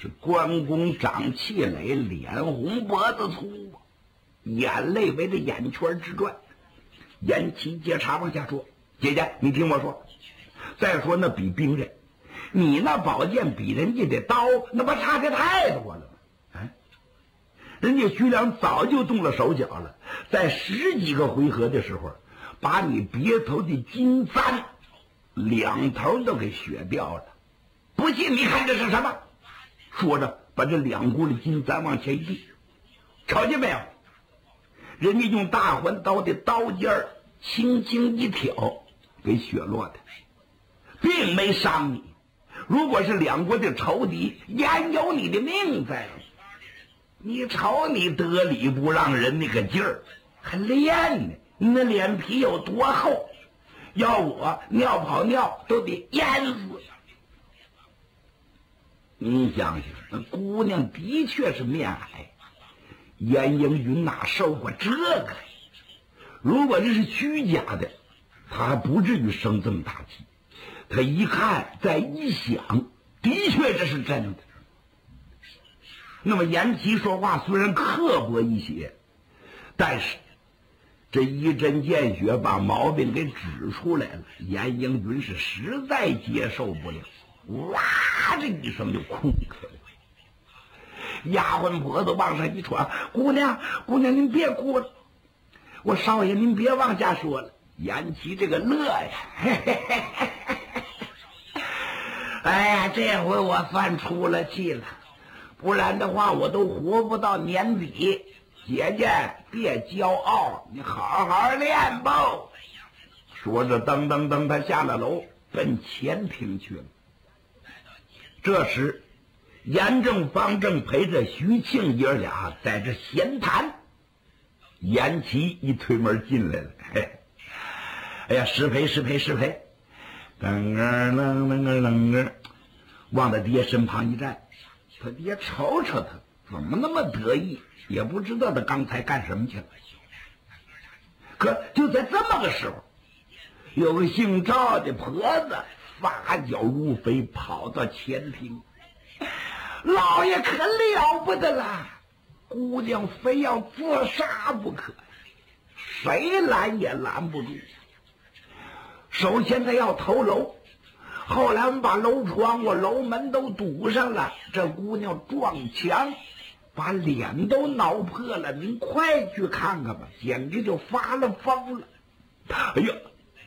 是关公长气垒，脸红脖子粗，眼泪围着眼圈直转。严琦接茬往下说：“姐姐，你听我说，再说那比兵刃，你那宝剑比人家的刀，那不差的太多了吗？啊，人家徐良早就动了手脚了，在10几个回合的时候，把你别头的金簪2头都给削掉了。不信你看这是什么？”说着把这2股的金簪往前一递，瞅见没有？人家用大环刀的刀尖儿轻轻一挑，给削落的，并没伤你。如果是2国的仇敌，焉有你的命在？你瞅你得理不让人那个劲儿，还练呢？你那脸皮有多厚？要我尿跑尿都得淹死。你想想，那姑娘的确是面海，严英云哪受过这个？如果这是虚假的，他还不至于生这么大气。他一看再一想，的确这是真的。那么严琦说话虽然刻薄一些，但是这一针见血把毛病给指出来了。严英云是实在接受不了，哇这一声就哭开了。丫鬟婆子往上一闯：“姑娘，姑娘您别哭了，我少爷您别往下说了。”严琦这个乐呀，嘿嘿嘿嘿嘿，哎呀，这回我算出了气了，不然的话我都活不到年底。姐姐别骄傲，你好好练吧。说着噔噔噔他下了楼，奔前厅去了。这时严正方正陪着徐庆爷俩在这闲谈，严琦一推门进来了。嘿，哎呀，失陪，噔噔往他爹身旁一站。他爹瞅瞅他怎么那么得意，也不知道他刚才干什么去了。可就在这么个时候，有个姓赵的婆子发脚如飞跑到前厅：“老爷可了不得了，姑娘非要自杀不可，谁拦也拦不住。首先他要投楼，后来我们把楼窗户楼门都堵上了，这姑娘撞墙把脸都挠破了，您快去看看吧，简直就发了疯了。”哎呀，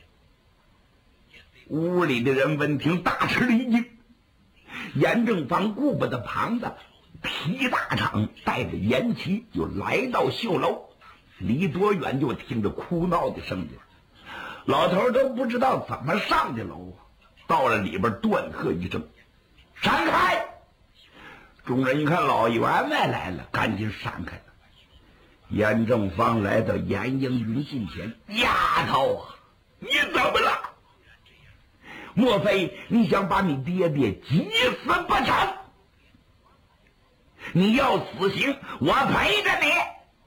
屋里的人闻听大吃了一惊。严正方顾不得旁的，提大掌带着严琦就来到绣楼，离多远就听着哭闹的声音。老头都不知道怎么上的楼啊，到了里边断喝一声：“闪开！”众人一看老员外来了，赶紧闪开了。严正方来到严英云近前：“丫头啊，你怎么了？莫非你想把你爹爹急死不成？你要死刑，我陪着你。”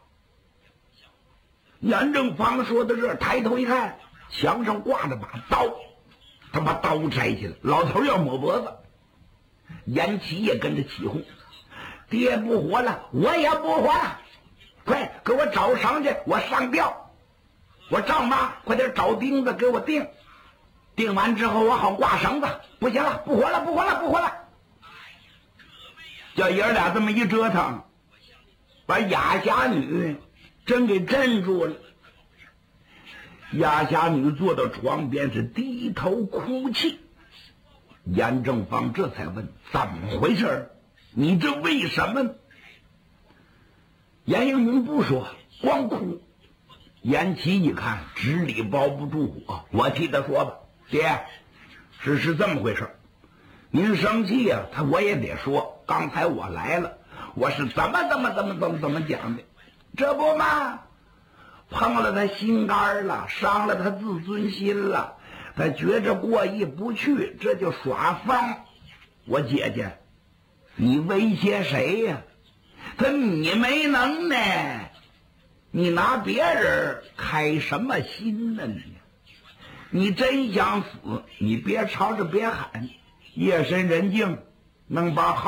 严正方说到这儿，抬头一看，墙上挂着把刀，他把刀摘下来，老头要抹脖子。严琦也跟着起哄：“爹不活了，我也不活了，快给我找绳去，我上吊。我丈妈快点找钉子给我钉，钉完之后我好挂绳子。不行了，不活了，不活了，不活了。”叫爷俩这么一折腾，把雅侠女真给镇住了。雅侠女坐到床边是低头哭泣。严正方这才问：“怎么回事？你这为什么呢？”严英云不说，光哭。严琦一看纸里包不住火，我替他说吧：“爹，是这么回事，您生气呀，我也得说，刚才我来了，我是怎么讲的，这不嘛，碰了他心肝了，伤了他自尊心了，他觉着过意不去，这就耍疯。我姐姐，你威胁谁呀？他你没能耐，你拿别人开什么心呢？你真想死，你别吵着别喊，夜深人静能把